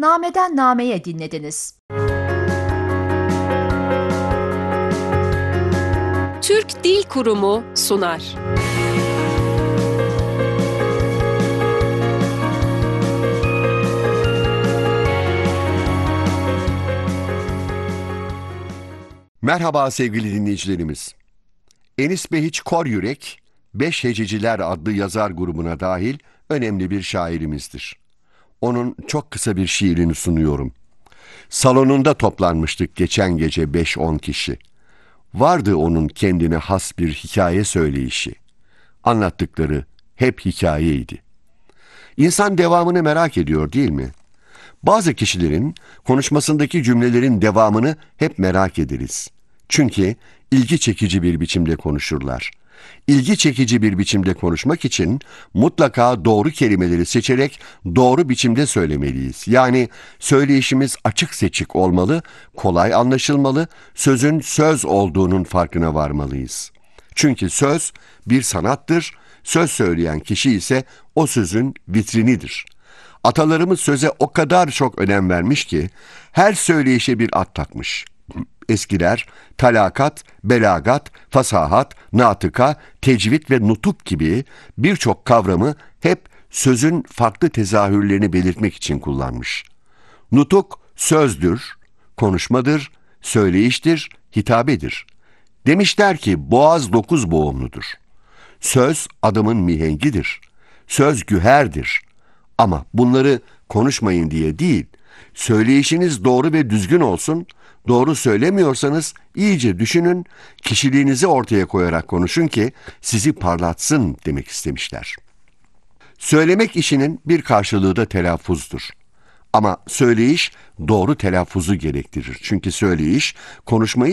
Nameden Nameye dinlediniz. Türk Dil Kurumu sunar. Merhaba sevgili dinleyicilerimiz. Enis Behiç Koryürek, Beş Hececiler adlı yazar grubuna dahil önemli bir şairimizdir. Onun çok kısa bir şiirini sunuyorum. Salonunda toplanmıştık geçen gece 5-10 kişi. Vardı onun kendine has bir hikaye söyleyişi. Anlattıkları hep hikayeydi. İnsan devamını merak ediyor değil mi? Bazı kişilerin konuşmasındaki cümlelerin devamını hep merak ederiz. Çünkü ilgi çekici bir biçimde konuşurlar. İlgi çekici bir biçimde konuşmak için mutlaka doğru kelimeleri seçerek doğru biçimde söylemeliyiz. Yani söyleyişimiz açık seçik olmalı, kolay anlaşılmalı, sözün söz olduğunun farkına varmalıyız. Çünkü söz bir sanattır, söz söyleyen kişi ise o sözün vitrinidir. Atalarımız söze o kadar çok önem vermiş ki her söyleyişe bir ad takmış. Eskiler talakat, belagat, fasahat, natıka, tecvid ve nutuk gibi birçok kavramı hep sözün farklı tezahürlerini belirtmek için kullanmış. Nutuk sözdür, konuşmadır, söyleyiştir, hitabedir. Demişler ki boğaz 9 boğumludur. Söz adamın mihengidir. Söz güherdir. Ama bunları konuşmayın diye değil, söyleyişiniz doğru ve düzgün olsun, doğru söylemiyorsanız iyice düşünün, kişiliğinizi ortaya koyarak konuşun ki sizi parlatsın demek istemişler. Söylemek işinin bir karşılığı da telaffuzdur. Ama söyleyiş doğru telaffuzu gerektirir. Çünkü söyleyiş konuşmayı